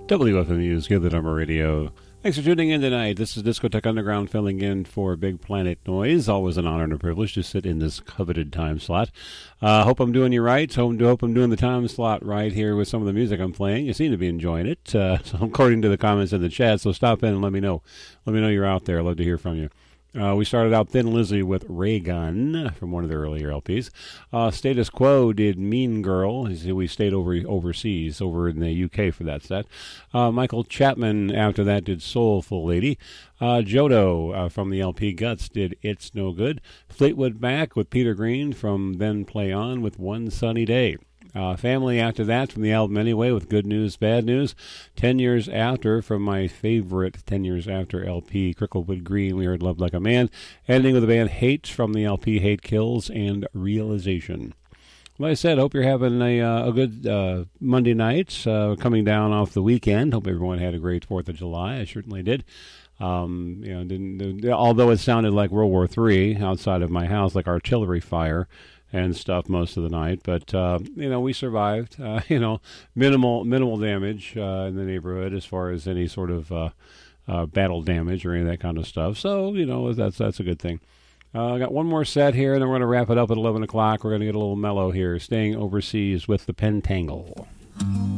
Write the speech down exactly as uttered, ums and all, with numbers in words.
W F M U's Give the Number Radio. Thanks for tuning in tonight. This is Discotheque Underground filling in for Big Planet Noise. Always an honor and a privilege to sit in this coveted time slot. Uh, hope I'm doing you right. Hope, hope I'm doing the time slot right here with some of the music I'm playing. You seem to be enjoying it, uh, so according to the comments in the chat. So stop in and let me know. Let me know you're out there. I'd love to hear from you. Uh, we started out Thin Lizzy with Ray Gun from one of their earlier L Ps. Uh, Status Quo did Mean Girl. We stayed over overseas, over in the U K for that set. Uh, Michael Chapman after that did Soulful Lady. Uh, Jodo uh, from the L P Guts did It's No Good. Fleetwood Mac with Peter Green from Then Play On with One Sunny Day. Uh, family after that from the album Anyway with Good News, Bad News. Ten Years After from my favorite Ten Years After L P, Cricklewood Green, we heard Love Like a Man. Ending with the band Hate from the L P Hate Kills and Realization. Like I said, hope you're having a, uh, a good uh, Monday night uh, coming down off the weekend. Hope everyone had a great fourth of July. I certainly did. Um, you know, didn't, although it sounded like World War Three outside of my house, like artillery fire and stuff most of the night, but uh, you know, we survived. Uh, you know, minimal minimal damage uh, in the neighborhood as far as any sort of uh, uh, battle damage or any of that kind of stuff. So you know, that's that's a good thing. Uh, I got one more set here, and then we're going to wrap it up at eleven o'clock. We're going to get a little mellow here. Staying overseas with the Pentangle.